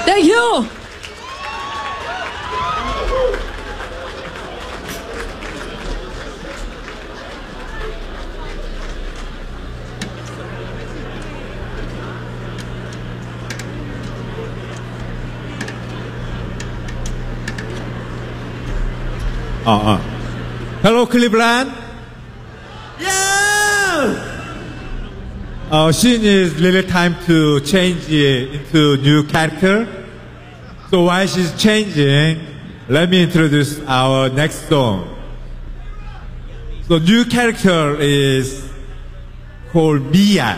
Thank you. Hello, Cleveland. Yeah! She needs little time to change into new character. So while she's changing, let me introduce our next song. So new character is called Miyan.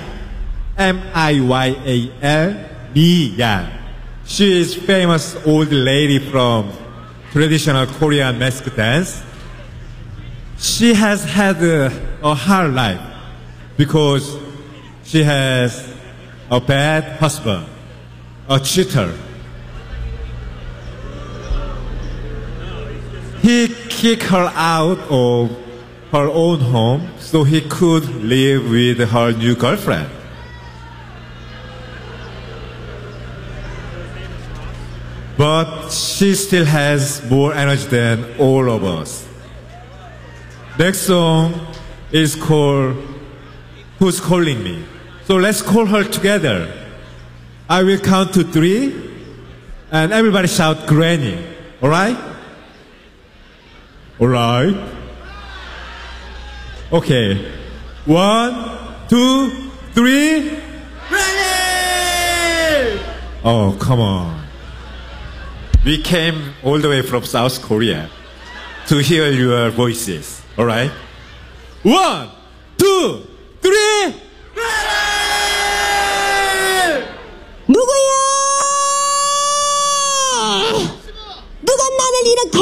M-I-Y-A-L, Miyan. She is famous old lady from traditional Korean mask dance. She has had a hard life because she has a bad husband, a cheater. He kicked her out of her own home so he could live with her new girlfriend. But she still has more energy than all of us. Next song is called Who's Calling Me? So let's call her together. I will count to 3 and everybody shout Granny. Alright? Alright? Okay. 1, 2, 3. Granny! Oh, come on. We came all the way from South Korea to hear your voices. Alright? 1, 2, 3. 누구야? 누가 나를 이렇게